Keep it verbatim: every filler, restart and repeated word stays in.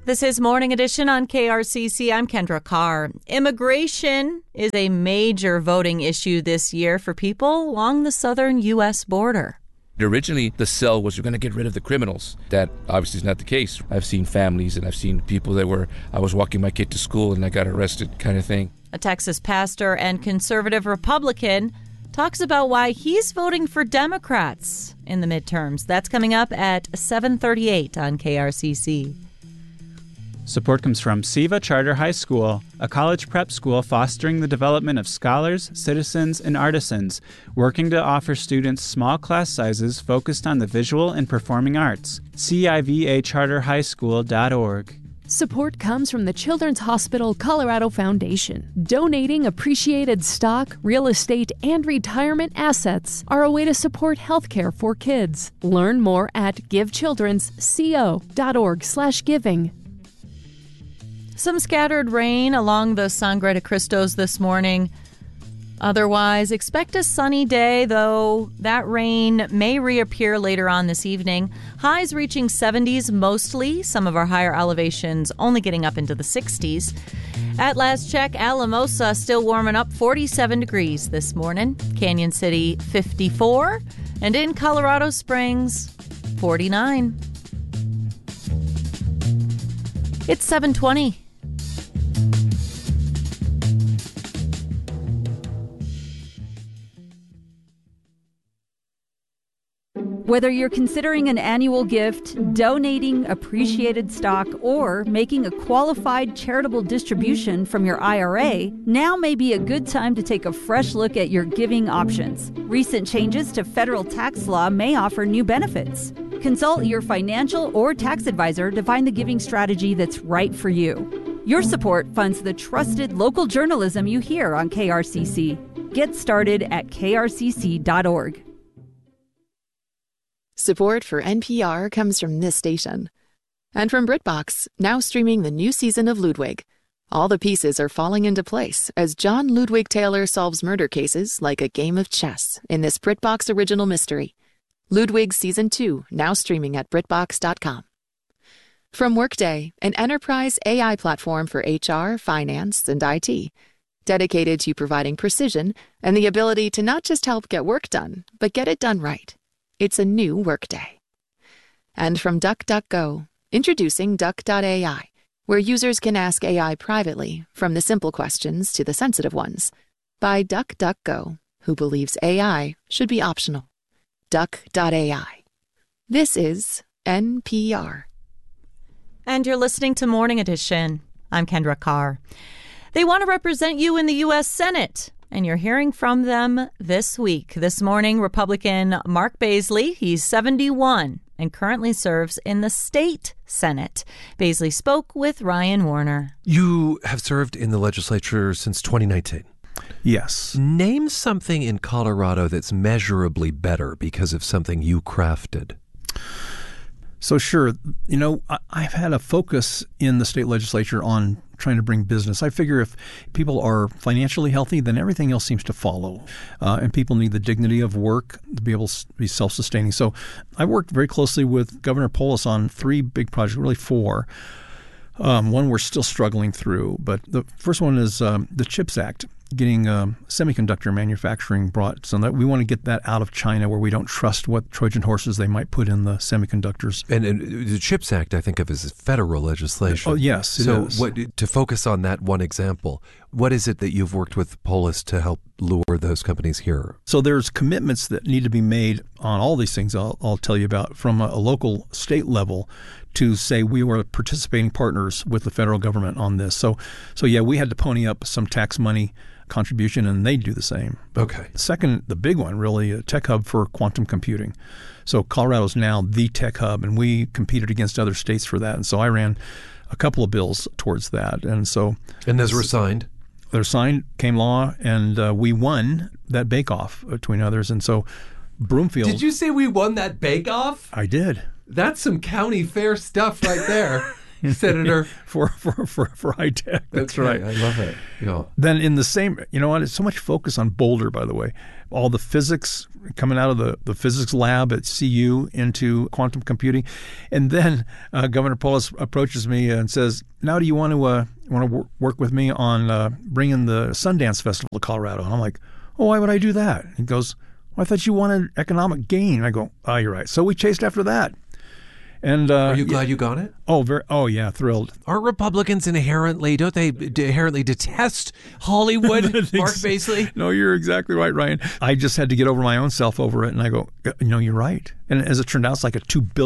This is Morning Edition on K R C C. I'm Kendra Carr. Immigration is a major voting issue this year for people along the southern U S border. Originally, the sell was you're going to get rid of the criminals. That obviously is not the case. I've seen families and I've seen people that were, I was walking my kid to school and I got arrested kind of thing. A Texas pastor and conservative Republican talks about why he's voting for Democrats in the midterms. That's coming up at seven thirty-eight on K R C C. Support comes from SIVA Charter High School, a college prep school fostering the development of scholars, citizens, and artisans, working to offer students small class sizes focused on the visual and performing arts. C I V A charter high school dot org. Support comes from the Children's Hospital Colorado Foundation. Donating appreciated stock, real estate, and retirement assets are a way to support healthcare for kids. Learn more at give children's co dot org slash giving. Some scattered rain along the Sangre de Cristos this morning. Otherwise, expect a sunny day, though that rain may reappear later on this evening. Highs reaching seventies mostly. Some of our higher elevations only getting up into the sixties. At last check, Alamosa still warming up, forty-seven degrees this morning. Canyon City, fifty-four. And in Colorado Springs, forty-nine. It's seven twenty. Whether you're considering an annual gift, donating appreciated stock, or making a qualified charitable distribution from your I R A, now may be a good time to take a fresh look at your giving options. Recent changes to federal tax law may offer new benefits. Consult your financial or tax advisor to find the giving strategy that's right for you. Your support funds the trusted local journalism you hear on K R C C. Get started at K R C C dot org. Support for N P R comes from this station. And from BritBox, now streaming the new season of Ludwig. All the pieces are falling into place as John Ludwig Taylor solves murder cases like a game of chess in this BritBox original mystery. Ludwig Season two, now streaming at Britbox dot com. From Workday, an enterprise A I platform for H R, finance, and I T. Dedicated to providing precision and the ability to not just help get work done, but get it done right. It's a new Workday. And from DuckDuckGo, introducing Duck dot A I, where users can ask A I privately, from the simple questions to the sensitive ones, by DuckDuckGo, who believes A I should be optional. Duck dot A I. This is N P R. And you're listening to Morning Edition. I'm Kendra Carr. They want to represent you in the U S Senate. And you're hearing from them this week. This morning, Republican Mark Baisley, he's seventy-one and currently serves in the state Senate. Baisley spoke with Ryan Warner. You have served in the legislature since twenty nineteen. Yes. Name something in Colorado that's measurably better because of something you crafted. So sure, you know, I've had a focus in the state legislature on trying to bring business. I figure if people are financially healthy, then everything else seems to follow. Uh, and people need the dignity of work to be able to be self-sustaining. So I worked very closely with Governor Polis on three big projects, really four. Um, one we're still struggling through, but the first one is um, the CHIPS Act, getting um, semiconductor manufacturing brought, so that we want to get that out of China, where we don't trust what Trojan horses they might put in the semiconductures. And, and the CHIPS Act, I think of as federal legislation. Oh, yes, it so is. What, to focus on that one example, what is it that you've worked with Polis to help lure those companies here? So there's commitments that need to be made on all these things I'll, I'll tell you about from a, a local state level to say we were participating partners with the federal government on this. So, so yeah, we had to pony up some tax money contribution, and they do the same. Okay. Second, the big one, really, a tech hub for quantum computing. So Colorado is now the tech hub, and we competed against other states for that. And so I ran a couple of bills towards that. And so, and those were signed? They're signed, came law, and uh, we won that bake-off between others. And so Broomfield. Did you say we won that bake-off? I did. That's some county fair stuff right there. Senator for, for, for, for high tech. That's okay, right. I love it. Yeah. Then in the same, you know what, it's so much focus on Boulder, by the way. All the physics coming out of the, the physics lab at C U into quantum computing. And then uh, Governor Polis approaches me and says, now do you want to uh, want to wor- work with me on uh, bringing the Sundance Festival to Colorado? And I'm like, oh, why would I do that? He goes, well, I thought you wanted economic gain. And I go, oh, you're right. So we chased after that. And uh, Are you glad yeah, you got it? Oh, very. Oh, yeah, thrilled. Aren't Republicans inherently, don't they d- inherently detest Hollywood, Mark Baseley? No, you're exactly right, Ryan. I just had to get over my own self over it, and I go, you know, you're right. And as it turned out, it's like a two billion